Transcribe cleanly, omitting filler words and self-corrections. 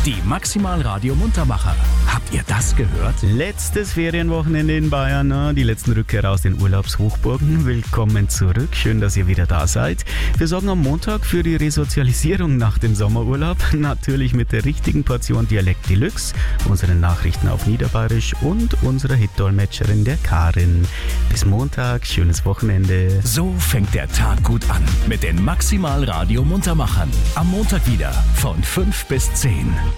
Die Maximal Radio Muntermacher. Habt ihr das gehört? Letztes Ferienwochenende in Bayern, die letzten Rückkehr aus den Urlaubshochburgen. Willkommen zurück, schön, dass ihr wieder da seid. Wir sorgen am Montag für die Resozialisierung nach dem Sommerurlaub. Natürlich mit der richtigen Portion Dialekt Deluxe, unseren Nachrichten auf Niederbayerisch und unserer Hit-Dolmetscherin der Karin. Bis Montag, schönes Wochenende. So fängt der Tag gut an mit den Maximal Radio Muntermachern. Am Montag wieder von 5 bis 10.